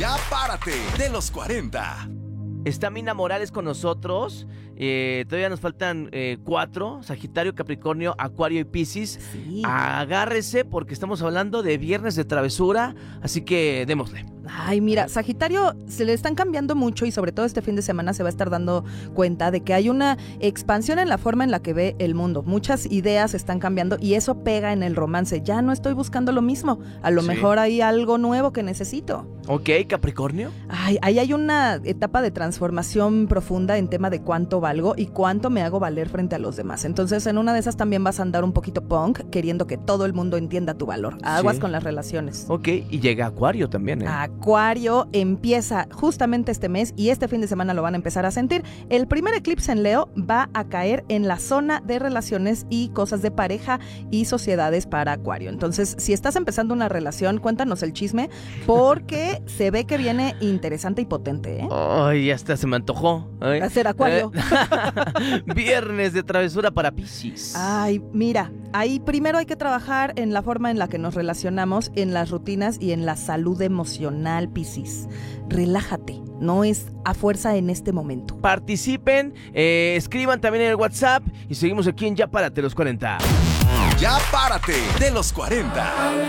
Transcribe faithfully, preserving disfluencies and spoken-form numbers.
Ya párate de los cuarenta. Está Mina Morales con nosotros. Eh, todavía nos faltan eh, cuatro: Sagitario, Capricornio, Acuario y Piscis. Sí. Agárrese porque estamos hablando de viernes de travesura, así que démosle. Ay, mira, Sagitario se le están cambiando mucho y sobre todo este fin de semana se va a estar dando cuenta de que hay una expansión en la forma en la que ve el mundo. Muchas ideas están cambiando y eso pega en el romance. Ya no estoy buscando lo mismo. A lo Sí. mejor hay algo nuevo que necesito. Ok, Capricornio. Ay, ahí hay una etapa de transformación profunda en tema de cuánto valgo y cuánto me hago valer frente a los demás. Entonces, en una de esas también vas a andar un poquito punk, queriendo que todo el mundo entienda tu valor. Aguas Sí. con las relaciones. Ok, y llega Acuario también, ¿eh? Acuario empieza justamente este mes y este fin de semana lo van a empezar a sentir. El primer eclipse en Leo va a caer en la zona de relaciones y cosas de pareja y sociedades para Acuario. Entonces, si estás empezando una relación, cuéntanos el chisme porque se ve que viene interesante y potente, ¿eh? Ay, hasta se me antojó. ¿eh? Va a ser Acuario. Eh, Viernes de travesura para Piscis. Ay, mira, ahí primero hay que trabajar en la forma en la que nos relacionamos, en las rutinas y en la salud emocional, Piscis. Relájate, no es a fuerza en este momento. Participen, eh, escriban también en el WhatsApp y seguimos aquí en Ya Párate los cuarenta. Ya párate de los cuarenta.